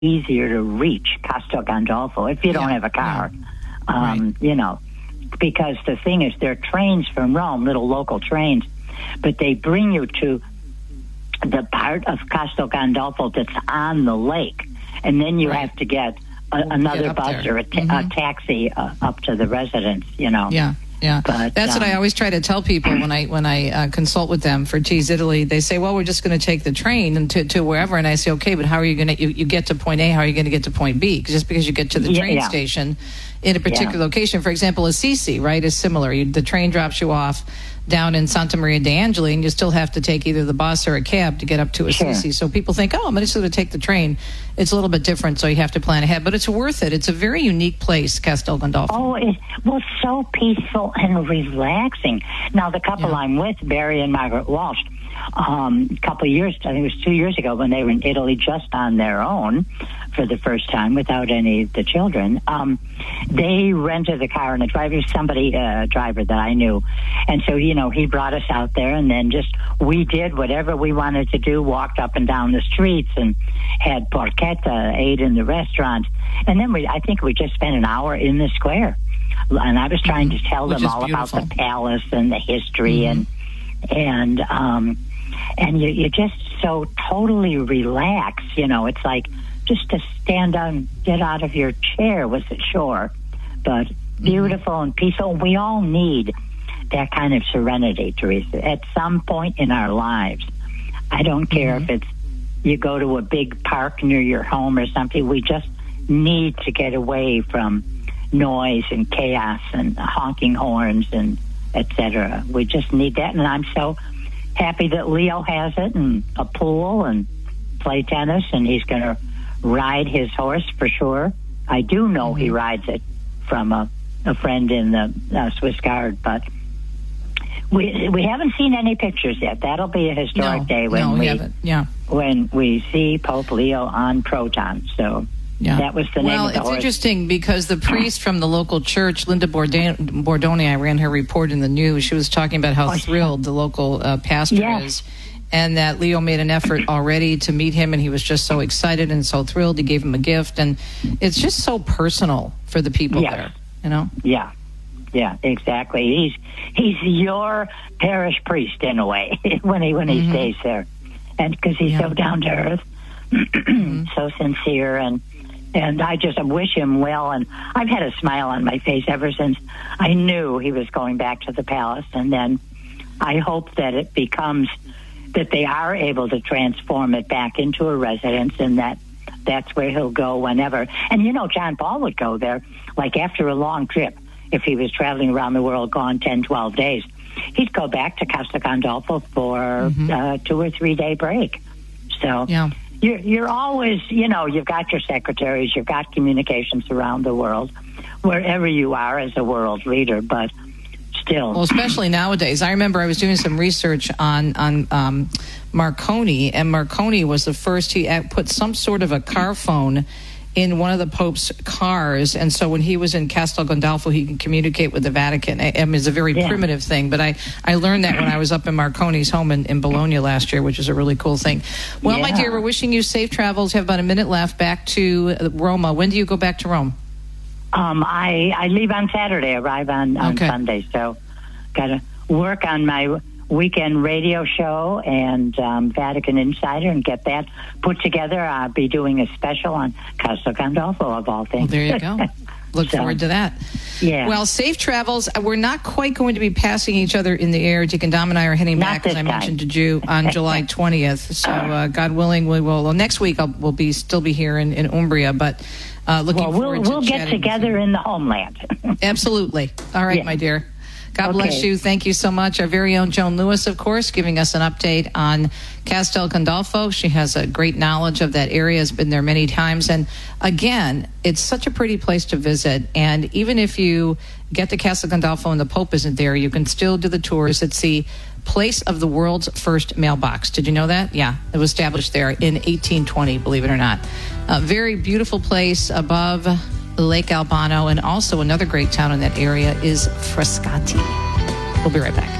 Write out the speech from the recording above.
easier to reach Castel Gandolfo if you don't have a car. Right. You know, because the thing is, there are trains from Rome, little local trains, but they bring you to the part of Castel Gandolfo that's on the lake, and then you have to get another bus or a taxi up to the residence. You know. Yeah. Yeah, but, that's what I always try to tell people when I consult with them for Tees Italy. They say, "Well, we're just going to take the train and to wherever," and I say, "Okay, but how are you going to you get to point A? How are you going to get to point B? Just because you get to the train station in a particular location, for example, Assisi, right, is similar. The train drops you off down in Santa Maria de Angeli, and you still have to take either the bus or a cab to get up to Assisi. So people think, oh, I'm just going to take the train. It's a little bit different, so you have to plan ahead. But it's worth it. It's a very unique place, Castel Gandolfo. Oh, it was so peaceful and relaxing. Now, the couple I'm with, Barry and Margaret Walsh, a couple of years, I think it was 2 years ago, when they were in Italy just on their own for the first time without any of the children, they rented a car and a driver that I knew. And so, you know, he brought us out there, and then we did whatever we wanted to do, walked up and down the streets and had porchetta, ate in the restaurant. And then I think we just spent an hour in the square. And I was trying to tell them all about the palace and the history and you just so totally relax, you know. It's like just to stand up and get out of your chair was a chore, but beautiful and peaceful. We all need that kind of serenity, Teresa, at some point in our lives. I don't care if it's you go to a big park near your home or something. We just need to get away from noise and chaos and honking horns and etc. We just need that, and I'm so happy that Leo has it, and a pool and play tennis, and he's going to ride his horse for sure. I do know he rides it from a friend in the Swiss Guard, but we haven't seen any pictures yet. That'll be a historic day when we see Pope Leo on Proton. So that was the name of the horse. Well, it's interesting because the priest from the local church, Linda Bordoni, I ran her report in the news. She was talking about how thrilled the local pastor is, and that Leo made an effort already to meet him, and he was just so excited and so thrilled. He gave him a gift, and it's just so personal for the people there, you know? Yeah, exactly. He's your parish priest in a way when he stays there, and because he's so down to earth, so sincere, and I just wish him well. And I've had a smile on my face ever since I knew he was going back to the palace. And then I hope that it becomes that they are able to transform it back into a residence, and that's where he'll go whenever. And, you know, John Paul would go there, like after a long trip. If he was traveling around the world, gone 10, 12 days, he'd go back to Castel Gandolfo for a 2 or 3 day break. So you're always, you know, you've got your secretaries, you've got communications around the world, wherever you are as a world leader, but still. Well, especially nowadays. I remember I was doing some research on Marconi, and Marconi was the first. He put some sort of a car phone in one of the Pope's cars, and so when he was in Castel Gandolfo, he can communicate with the Vatican. I mean, it's a very primitive thing, but I learned that when I was up in Marconi's home in Bologna last year, which is a really cool thing. Well, my dear, we're wishing you safe travels. You have about a minute left back to Roma. When do you go back to Rome? I leave on Saturday, arrive on Sunday, so got to work on my weekend radio show and Vatican Insider and get that put together. I'll be doing a special on Castel Gandolfo, of all things. Well, there you go. Look forward to that. Yeah. Well, safe travels. We're not quite going to be passing each other in the air. Deacon Dom and I are heading back, as I mentioned to you, on July 20th. So, God willing, we will. Well, next week we'll still be here in Umbria, but looking forward to we'll get together in the homeland. Absolutely. All right, my dear. God bless you. Thank you so much. Our very own Joan Lewis, of course, giving us an update on Castel Gandolfo. She has a great knowledge of that area, has been there many times. And again, it's such a pretty place to visit. And even if you get to Castel Gandolfo and the Pope isn't there, you can still do the tours. It's the place of the world's first mailbox. Did you know that? Yeah, it was established there in 1820, believe it or not. A very beautiful place above Lake Albano, and also another great town in that area is Frascati. We'll be right back.